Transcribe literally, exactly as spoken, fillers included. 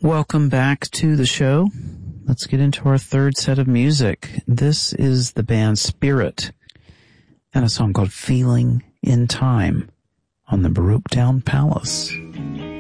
Welcome back to the show. Let's get into our third set of music. This is the band Spirit and a song called Feeling in Time on the Baroque Town Palace.